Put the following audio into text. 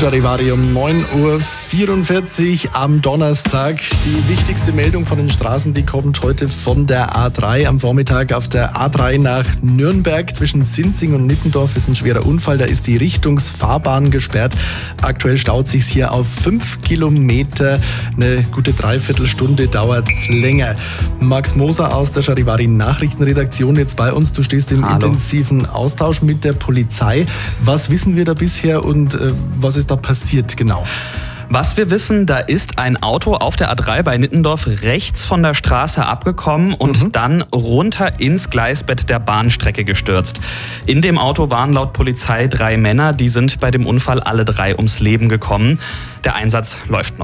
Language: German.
Charivari um 9.44 Uhr am Donnerstag. Die wichtigste Meldung von den Straßen, die kommt heute von der A3 am Vormittag. Auf der A3 nach Nürnberg zwischen Sinzing und Nittendorf ist ein schwerer Unfall. Da ist die Richtungsfahrbahn gesperrt. Aktuell staut sich's hier auf 5 Kilometer. Eine gute Dreiviertelstunde dauert's länger. Max Moser aus der Charivari Nachrichtenredaktion jetzt bei uns. Du stehst im intensiven Austausch mit der Polizei. Was wissen wir da bisher und was ist da passiert genau? Was wir wissen, da ist ein Auto auf der A3 bei Nittendorf rechts von der Straße abgekommen und dann runter ins Gleisbett der Bahnstrecke gestürzt. In dem Auto waren laut Polizei 3 Männer, die sind bei dem Unfall alle 3 ums Leben gekommen. Der Einsatz läuft noch.